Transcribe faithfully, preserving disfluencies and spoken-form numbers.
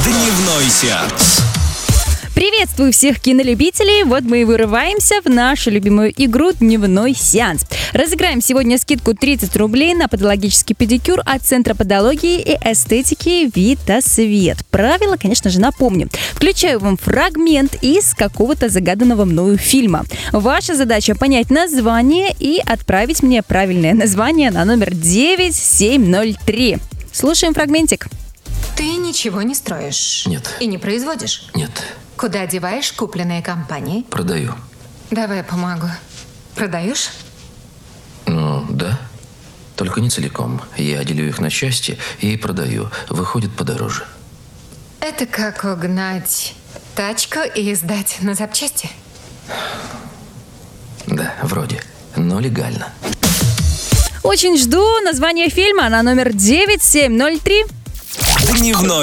Дневной сеанс. Приветствую всех кинолюбителей! Вот мы и вырываемся в нашу любимую игру «Дневной сеанс». Разыграем сегодня скидку тридцать рублей на патологический педикюр от Центра подологии и эстетики «Витасвет». Правила, конечно же, напомню. Включаю вам фрагмент из какого-то загаданного мною фильма. Ваша задача — понять название и отправить мне правильное название на номер девять семь ноль три. Слушаем фрагментик. Ты ничего не строишь? Нет. И не производишь? Нет. Куда деваешь купленные компании? Продаю. Давай я помогу. Продаешь? Ну, да. Только не целиком. Я делю их на части и продаю. Выходит подороже. Это как угнать тачку и сдать на запчасти? Да, вроде. Но легально. Очень жду название фильма на номер девять семь ноль три. Дневной